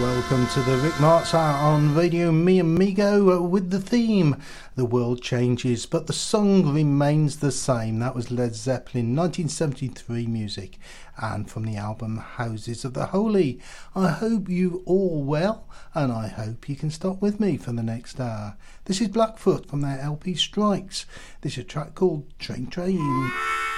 welcome to the Rick Marks Hour on Radio Mi Amigo with the theme The World Changes but the Song Remains the Same. That was Led Zeppelin 1973 music and from the album Houses of the Holy. I hope you all well and I hope you can stop with me for the next hour. This is Blackfoot from their LP Strikes. This is a track called Train Train.